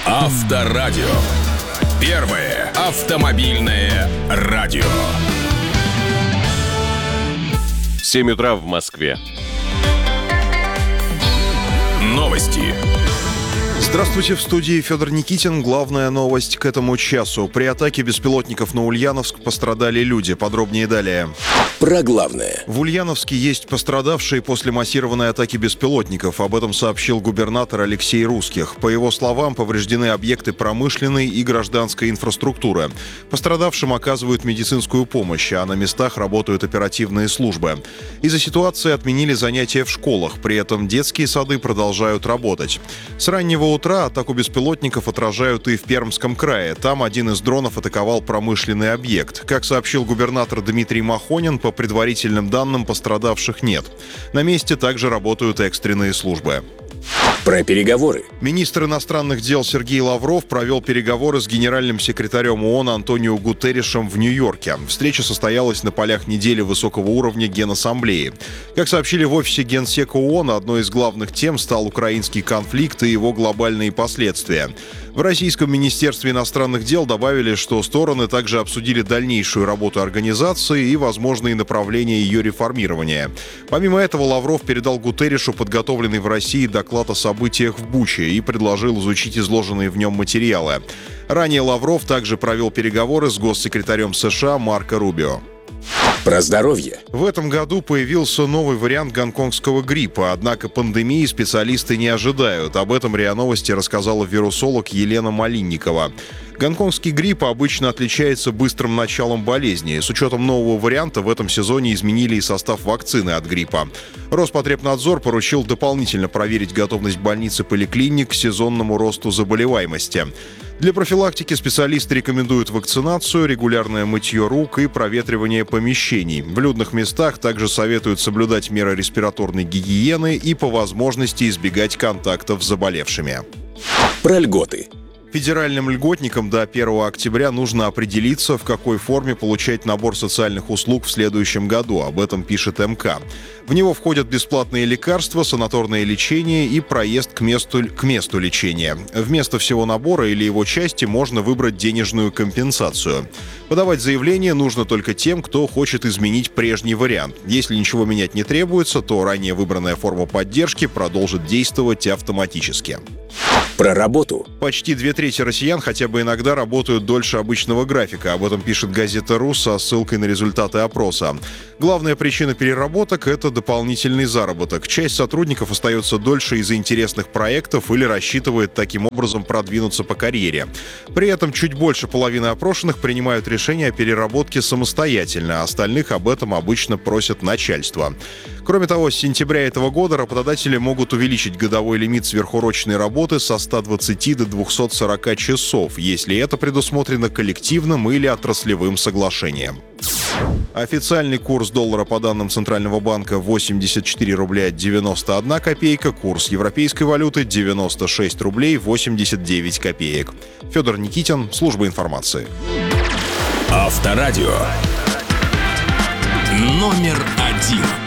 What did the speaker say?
Авторадио. Первое автомобильное радио. 7 утра в Москве. Новости. Здравствуйте, в студии Федор Никитин. Главная новость к этому часу. При атаке беспилотников на Ульяновск пострадали люди. Подробнее далее. Про главное. В Ульяновске есть пострадавшие после массированной атаки беспилотников. Об этом сообщил губернатор Алексей Русских. По его словам, повреждены объекты промышленной и гражданской инфраструктуры. Пострадавшим оказывают медицинскую помощь, а на местах работают оперативные службы. Из-за ситуации отменили занятия в школах. При этом детские сады продолжают работать. С раннего утра атаку беспилотников отражают и в Пермском крае. Там один из дронов атаковал промышленный объект. Как сообщил губернатор Дмитрий Махонин, по предварительным данным пострадавших нет. На месте также работают экстренные службы. Про переговоры. Министр иностранных дел Сергей Лавров провел переговоры с генеральным секретарем ООН Антонио Гутерришем в Нью-Йорке. Встреча состоялась на полях недели высокого уровня Генассамблеи. Как сообщили в офисе Генсека ООН, одной из главных тем стал украинский конфликт и его глобальные последствия. В Российском министерстве иностранных дел добавили, что стороны также обсудили дальнейшую работу организации и возможные направления ее реформирования. Помимо этого, Лавров передал Гутерришу подготовленный в России доклад о событиях в Буче и предложил изучить изложенные в нем материалы. Ранее Лавров также провел переговоры с госсекретарем США Марко Рубио. Про здоровье. В этом году появился новый вариант гонконгского гриппа, однако пандемии специалисты не ожидают. Об этом РИА Новости рассказала вирусолог Елена Малинникова. Гонконгский грипп обычно отличается быстрым началом болезни. С учетом нового варианта в этом сезоне изменили и состав вакцины от гриппа. Роспотребнадзор поручил дополнительно проверить готовность больниц и поликлиник к сезонному росту заболеваемости. Для профилактики специалисты рекомендуют вакцинацию, регулярное мытье рук и проветривание помещений. В людных местах также советуют соблюдать меры респираторной гигиены и по возможности избегать контактов с заболевшими. Про льготы. Федеральным льготникам до 1 октября нужно определиться, в какой форме получать набор социальных услуг в следующем году. Об этом пишет МК. В него входят бесплатные лекарства, санаторное лечение и проезд к месту лечения. Вместо всего набора или его части можно выбрать денежную компенсацию. Подавать заявление нужно только тем, кто хочет изменить прежний вариант. Если ничего менять не требуется, то ранее выбранная форма поддержки продолжит действовать автоматически. Про работу. Почти 2/3 россиян хотя бы иногда работают дольше обычного графика. Об этом пишет газета «РУ» со ссылкой на результаты опроса. Главная причина переработок – это дополнительный заработок. Часть сотрудников остается дольше из-за интересных проектов или рассчитывает таким образом продвинуться по карьере. При этом чуть больше половины опрошенных принимают решение о переработке самостоятельно, а остальных об этом обычно просят начальство. Кроме того, с сентября этого года работодатели могут увеличить годовой лимит сверхурочной работы со 120 до 240 часов, если это предусмотрено коллективным или отраслевым соглашением. Официальный курс доллара по данным Центрального банка 84 рубля 91 копейка, курс европейской валюты 96 рублей 89 копеек. Федор Никитин, служба информации. Авторадио. Номер 1.